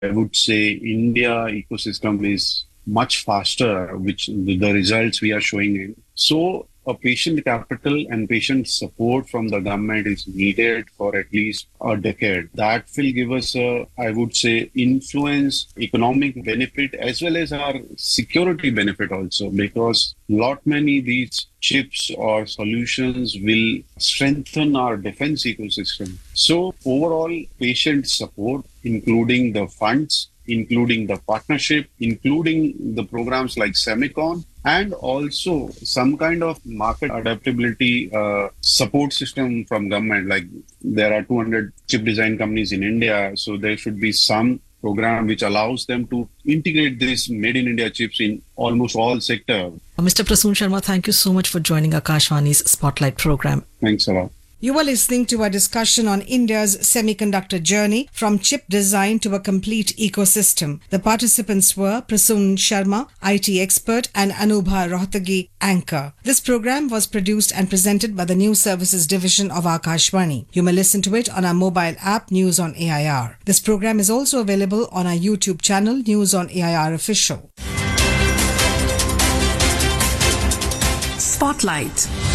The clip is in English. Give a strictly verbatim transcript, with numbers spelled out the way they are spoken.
I would say India ecosystem is much faster, which the the results we are showing in. So a patient capital and patient support from the government is needed for at least a decade. That will give us a, I would say, influence, economic benefit as well as our security benefit also, because lot many these chips or solutions will strengthen our defense ecosystem. So overall, patient support, including the funds, including the partnership, including the programs like Semicon, and also some kind of market adaptability uh, support system from government. Like there are two hundred chip design companies in India, so there should be some program which allows them to integrate these made in India chips in almost all sectors. Mister Prasoon Sharma, thank you so much for joining Akashvani's Spotlight program. Thanks a lot. You are listening to a discussion on India's semiconductor journey from chip design to a complete ecosystem. The participants were Prasoon Sharma, I T expert, and Anubha Rohtagi, anchor. This program was produced and presented by the News Services Division of Akashvani. You may listen to it on our mobile app News on A I R. This program is also available on our YouTube channel News on A I R Official. Spotlight.